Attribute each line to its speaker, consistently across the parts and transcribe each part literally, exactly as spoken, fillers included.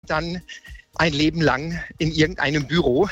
Speaker 1: dann ein Leben lang in irgendeinem Büro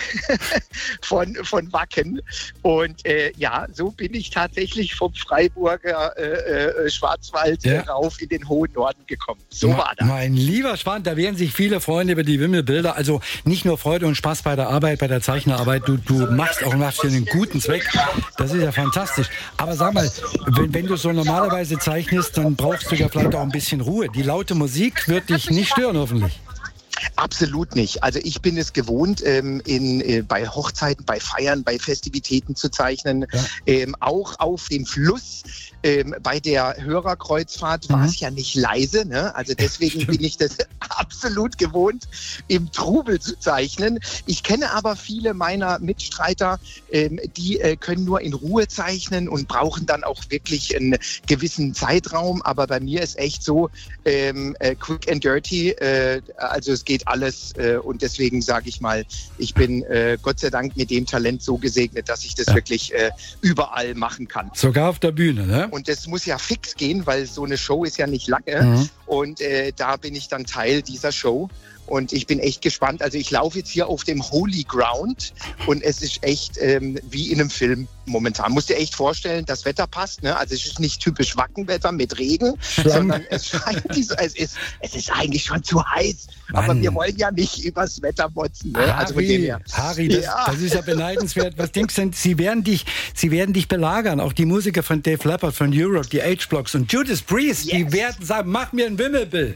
Speaker 1: von, von Wacken. Und äh, ja, so bin ich tatsächlich vom Freiburger äh, äh, Schwarzwald
Speaker 2: ja.
Speaker 1: rauf in den hohen Norden gekommen. So
Speaker 2: Ma-
Speaker 1: war das.
Speaker 2: Mein lieber Schwan, da werden sich viele freuen über die Wimmelbilder. Also nicht nur Freude und Spaß bei der Arbeit, bei der Zeichnerarbeit. Du, du machst auch machst für einen guten Zweck. Das ist ja fantastisch. Aber sag mal, wenn, wenn du so normalerweise zeichnest, dann brauchst du ja vielleicht auch ein bisschen Ruhe. Die laute Musik wird dich nicht stören, hoffentlich.
Speaker 1: Absolut nicht. Also ich bin es gewohnt, ähm, in, äh, bei Hochzeiten, bei Feiern, bei Festivitäten zu zeichnen. Ja. Ähm, auch auf dem Fluss. Ähm, bei der Hörerkreuzfahrt war es mhm. ja nicht leise. Ne? Also deswegen bin ich das absolut gewohnt, im Trubel zu zeichnen. Ich kenne aber viele meiner Mitstreiter, ähm, die äh, können nur in Ruhe zeichnen und brauchen dann auch wirklich einen gewissen Zeitraum. Aber bei mir ist echt so ähm, äh, quick and dirty. Äh, also es geht alles äh, und deswegen sage ich mal, ich bin äh, Gott sei Dank mit dem Talent so gesegnet, dass ich das ja. wirklich äh, überall machen kann.
Speaker 2: Sogar auf der Bühne, ne?
Speaker 1: Und das muss ja fix gehen, weil so eine Show ist ja nicht lange. Mhm. Und äh, da bin ich dann Teil dieser Show. Und ich bin echt gespannt. Also ich laufe jetzt hier auf dem Holy Ground und es ist echt ähm, wie in einem Film momentan. Musst dir echt vorstellen, das Wetter passt. Ne? Also es ist nicht typisch Wackenwetter mit Regen, sondern es scheint die, es ist es ist eigentlich schon zu heiß. Mann. Aber wir wollen ja nicht übers Wetter motzen. Ne?
Speaker 2: Harry,
Speaker 1: also von dem her.
Speaker 2: Harry, das, ja. das ist ja beneidenswert. Was denkst du denn? Sie werden dich, sie werden dich belagern. Auch die Musiker von Def Leppard, von Europe, die H-Blocks und Judas Priest, yes. die werden sagen, mach mir ein Wimmelbild.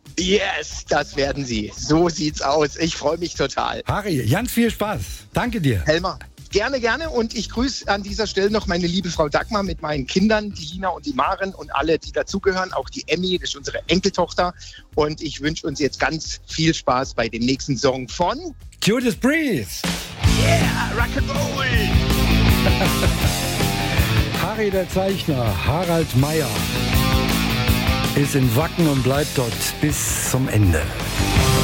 Speaker 1: Yes, das werden sie. So sieht's aus. Ich freue mich total.
Speaker 2: Harry, ganz viel Spaß. Danke dir.
Speaker 1: Helmer, gerne, gerne. Und ich grüße an dieser Stelle noch meine liebe Frau Dagmar mit meinen Kindern, die Lina und die Maren und alle, die dazugehören. Auch die Emmy, das ist unsere Enkeltochter. Und ich wünsche uns jetzt ganz viel Spaß bei dem nächsten Song von
Speaker 2: Judas Priest.
Speaker 1: Yeah, Rock'n'Roll.
Speaker 2: Harry der Zeichner, Harald Meyer, ist in Wacken und bleibt dort bis zum Ende.